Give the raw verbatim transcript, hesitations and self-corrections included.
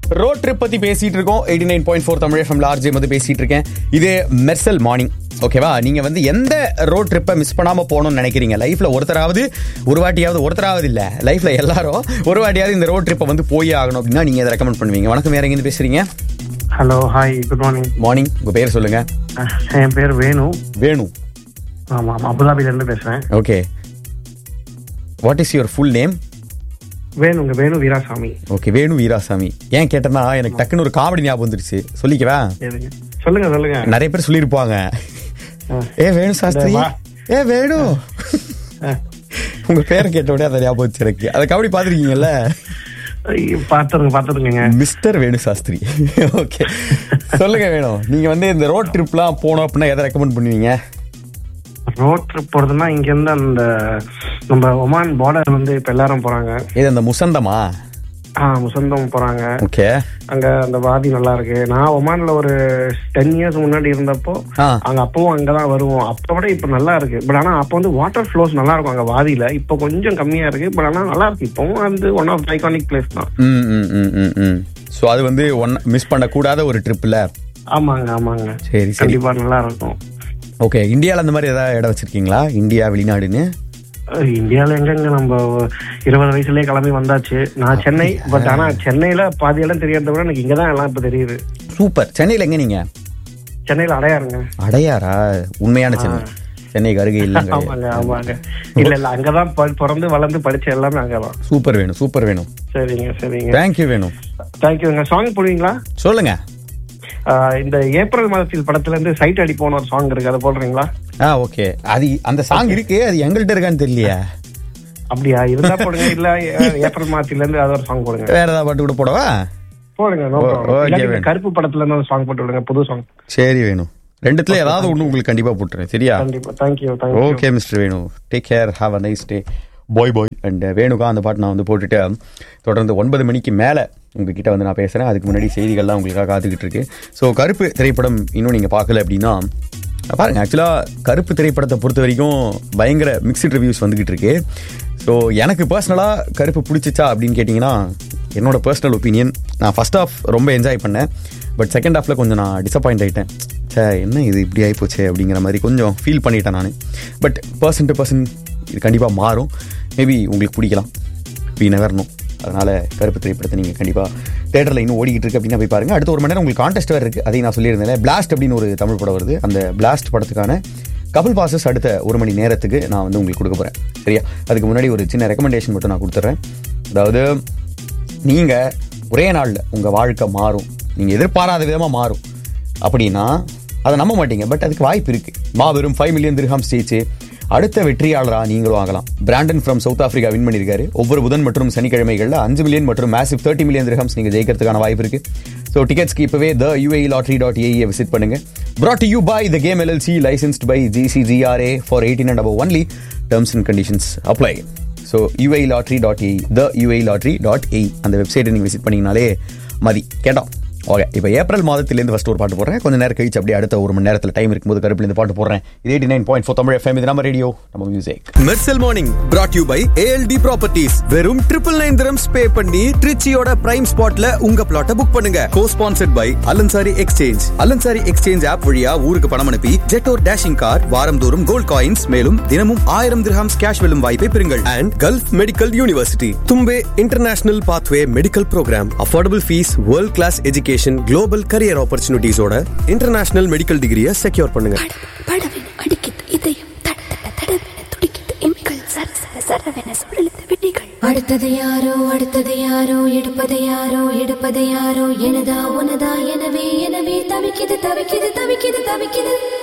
Road trip பத்தி பேசிட்டு இருக்கோம். Eighty nine point four Tamil FM RJ வந்து பேசிட்டு இருக்கேன். இது மெர்சல் மார்னிங். ஓகேவா? நீங்க வந்து எந்த ரோட் ட்ரிப்பை மிஸ் பண்ணாம போகணும்னு நினைக்கிறீங்க? லைஃப்ல ஒருத்தராவது ஒரு வாட்டியாவது ஒருத்தராவது இல்ல லைஃப்ல எல்லாரும் ஒரு வாட்டியாவது இந்த ரோட் ட்ரிப்பை வந்து போய் ஆகணும் அப்படின்னா நீங்க எதை ரெக்கமெண்ட் பண்ணுவீங்க? வணக்கம், வேற எங்க பேசுறீங்க? Hello, hi, good morning. Morning. உங்க பேர் சொல்லுங்க. என் பேர் வேணு. வேணு. ஆமா, அபுதாபில இருந்து பேசுறேன். Okay, what is your full name? வேணுங்க, வேணு வீராசாமி. ஓகே, வேணு வீராசாமி. ஏன் கேட்டேன்னா எனக்கு டக்குன்னு ஒரு காமெடி ஞாபகம் வந்துருச்சு. சொல்லிக்கவா? சொல்லுங்க சொல்லுங்க. நிறைய பேர் சொல்லியிருப்பாங்க, ஏ வேணு சாஸ்திரி, ஏ வேணு. உங்க பேரை கேட்ட உடனே அதை ஞாபகம் வச்சு எனக்கு. அதை காமெடி பாத்துருக்கீங்கல்ல? பாத்துருங்க பாத்துருங்க மிஸ்டர் வேணு சாஸ்திரி. ஓகே, சொல்லுங்க வேணும். நீங்க வந்து இந்த ரோட் ட்ரிப்லாம் போனோம் அப்படின்னா எதை ரெக்கமெண்ட் பண்ணுவீங்க? ரோட் ட்ரிப் போறதுன்னா இங்க இருந்து அந்த நம்ம ஒமான் பார்டர் வந்து இப்ப எல்லாரும் போறாங்க. இது அந்த முசந்தமா? ஆஹ் முசந்தம் போறாங்க. ஓகே, அங்க அந்த வாதி நல்லா இருக்கு. நான் ஒமான்ல ஒரு டென் இயர்ஸ் முன்னாடி இருந்தப்போ அங்க அப்பவும் அங்கதான் வருவோம். அப்ப விட இப்ப நல்லா இருக்கு. பட் ஆனா அப்ப வந்து வாட்டர் ஃப்ளோஸ் நல்லா இருக்கும் அங்க வாதியில. இப்ப கொஞ்சம் கம்மியா இருக்கு. பட் ஆனா நல்லா இருக்கு. இப்பவும் வந்து ஒன் ஆஃப் ஐகானிக் பிளேஸ் தான். சோ அது வந்து ஒன் மிஸ் பண்ண கூடாத ஒரு ட்ரிப்ல. ஆமாங்க ஆமாங்க. சரி, கண்டிப்பா நல்லா இருக்கும். ஓகே, இந்தியால அந்த மாதிரி ஏதாவது இடம் வச்சிருக்கீங்களா? இந்தியா வெளிநாடுன்னு? இந்தியால எங்கங்க, நம்ம இருபது வயசுலயே கிளம்பி வந்தாச்சு. நான் சென்னை. பட் ஆனா சென்னையில பாதி இடம் தெரியறத விட எனக்கு இங்கதான் எல்லாம் இப்ப தெரியுது. சூப்பர். சென்னையில எங்க நீங்க? சென்னையில அடையாருங்க. அடையாரா? உண்மையான சென்னை? சென்னைக்கு அருகே இல்லங்க. ஆமாங்க ஆமாங்க. இல்ல இல்ல, அங்கதான் பிறந்து வளர்ந்து படிச்ச எல்லாமே அங்கதான். சூப்பர் வேணும், சூப்பர் வேணும். சரிங்க சரிங்க. தேங்க்யூ வேணும். தேங்க்யூங்க. சாங் போடுவீங்களா? சொல்லுங்க. இந்த ஏப்ரல் மாதத்தில் படத்துல இருந்து சைட் அடி போன ஒரு சாங் இருக்கு, அதை போடுறீங்களா? ஆ ஓகே, அது அந்த சாங் இருக்கு. அது எங்கள்கிட்ட இருக்கான்னு தெரியலையா? அப்படியா? இருந்தா போடுங்க. இல்ல ஏப்ரல் மாதத்துல இருந்து அது ஒரு சாங் போடுங்க. வேற ஏதாவது பாட்டு கூட போடவா? போடுங்க. கருப்பு படத்துல இருந்து ஒரு சாங் போட்டு விடுங்க, புது சாங். சரி வேணும். ரெண்டுத்துல ஏதாவது ஒண்ணு உங்களுக்கு கண்டிப்பா போட்டுறேன். சரியா? கண்டிப்பா. Thank you. Okay mister Venu, take care, have a nice day. Bye bye. And வேணுக்கா அந்த பாட்டு நான் வந்து போட்டுட்டு தொடர்ந்து ஒன்பது மணிக்கு மேலே உங்ககிட்ட வந்து நான் பேசுகிறேன். அதுக்கு முன்னாடி செய்திகள்லாம் உங்களுக்காக காத்துக்கிட்டு இருக்கு. ஸோ கருப்பு திரைப்படம் இன்னும் நீங்கள் பார்க்கல அப்படின்னா பாருங்கள். ஆக்சுவலாக கருப்பு திரைப்படத்தை பொறுத்த வரைக்கும் பயங்கர மிக்சட் ரிவ்யூஸ் வந்துக்கிட்டு இருக்கு. ஸோ எனக்கு பர்சனலாக கருப்பு பிடிச்சிச்சா அப்படின்னு கேட்டிங்கன்னா என்னோட பர்சனல் ஒப்பீனியன், நான் ஃபர்ஸ்ட் ஹாஃப் ரொம்ப என்ஜாய் பண்ணேன். பட் செகண்ட் ஹாஃபில் கொஞ்சம் நான் டிசப்பாயிண்ட் ஆகிட்டேன். சே, என்ன இது இப்படி ஆகிப்போச்சே அப்படிங்கிற மாதிரி கொஞ்சம் ஃபீல் பண்ணிட்டேன் நான். பட் பர்சன் டு பர்சன் இது கண்டிப்பாக மாறும். மேபி உங்களுக்கு பிடிக்கலாம், வி நெவர் நோ. அதனால் கருப்பு திரைப்படத்தை நீங்கள் கண்டிப்பாக தேட்டரில் இன்னும் ஓடிக்கிட்டு இருக்கு அப்படின்னா போய் பாருங்கள். அடுத்த ஒரு மணி நேரம் உங்களுக்கு கான்டெஸ்ட் வேறு இருக்குது. அதையும் நான் சொல்லியிருந்தேன். பிளாஸ்ட் அப்படின்னு ஒரு தமிழ் படம் வருது. அந்த பிளாஸ்ட் படத்துக்கான கபில் பாசஸ் அடுத்த ஒரு மணி நேரத்துக்கு நான் வந்து உங்களுக்கு கொடுக்க போகிறேன். சரியா? அதுக்கு முன்னாடி ஒரு சின்ன ரெக்கமெண்டேஷன் மட்டும் நான் கொடுத்துட்றேன். அதாவது நீங்கள் ஒரே நாளில் உங்கள் வாழ்க்கை மாறும், நீங்கள் எதிர்பாராத விதமாக மாறும் அப்படின்னா அதை நம்ப மாட்டீங்க. பட் அதுக்கு வாய்ப்பு இருக்குது. மாபெரும் ஃபைவ் மில்லியன் திர்ஹாம்ஸ் ஜெயிச்சு அடுத்த வெற்றியாளராக நீங்களும் ஆகலாம். Brandon from south Africa win பண்ணியிருக்காரு. ஒவ்வொரு புதன் மற்றும் சனிக்கிழமைகளில் அஞ்சு மில்லியன் மற்றும் மேசிவ் தேர்ட்டி மில்லியன் திர்ஹம்ஸ் நீங்கள் ஜெயிக்கிறதுக்கான வாய்ப்பு இருக்கு. ஸோ டிக்கெட்ஸ்க்கு இப்பவே த UAE lottery dot AE visit பண்ணுங்க. brought to you by the game L L C, licensed by G C G R A for eighteen and above only. Terms and conditions apply. So U A E lottery dot A E, the U A E lottery dot A E அந்த வெப்சைட்டை நீங்கள் visit பண்ணீங்கனாலே மதி கேட்டோம். Okay, இப்போ April மாதத்திலேருந்து first ஒரு பாட்டு போடுறேன். கொஞ்சம் நேரம் கழிச்சு அப்படியே அடுத்த ஒரு மணி நேரத்தில் டைம் இருக்கும்போது கருப்பில் இந்த பாட்டு போடுறேன். இது eighty nine point four Tamil FM. இது நம்ம ரேடியோ, நம்ம music. Mersal morning brought to you by A L D properties. வெறும் ட்ரிபிள் நைன் திரம்ஸ் பே பண்ணி ட்ரிச்சியோட பிரைம் ஸ்பாட்ல உங்க பிளாட்டை புக் பண்ணுங்க. கோ sponsored by அலன்சாரி exchange. அலன்சாரி exchange app வழியா ஊருக்கு பணம் அனுப்பி ஜெட்டோர் டேஷிங் கார், வாரந்தோறும் கோல்ட் காயின்ஸ், மேலும் தினமும் ஆயிரம் திர்ஹாம்ஸ் கேஷ் வெல்லும் வாய்ப்பை பெறுங்கள். And gulf medical university, Thumbay international pathway medical program, affordable fees, world class education, global career ஆப்பர்ச்சுனிட்டிஸோட international medical டிகிரியை செக்யூர் பண்ணுங்க. அடுத்தது யாரோ அடுத்தது யாரோ எடுப்பது யாரோ எடுப்பது யாரோ எனதா உனதா எனவே எனவே தவிக்குது தவிக்குது தவிக்குது தவிக்குது